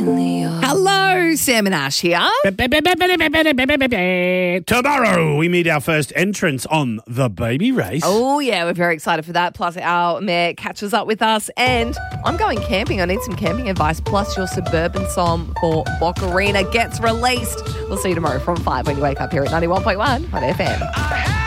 Hello, Sam and Ash here. Tomorrow we meet our first entrants on the baby race. Oh, yeah, we're very excited for that. Plus, our mare catches up with us. And I'm going camping. I need some camping advice. Plus, your suburban song for Boccarina gets released. We'll see you tomorrow from 5 when you wake up here at 91.1 on FM.